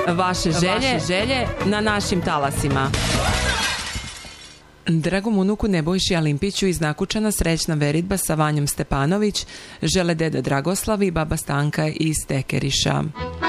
Vaše želje na našim talasima. Dragom unuku Nebojši Alimpiću iz Nakučana srećna veritba sa Vanjom Stepanović žele deda Dragoslav i baba Stanka iz Tekeriša.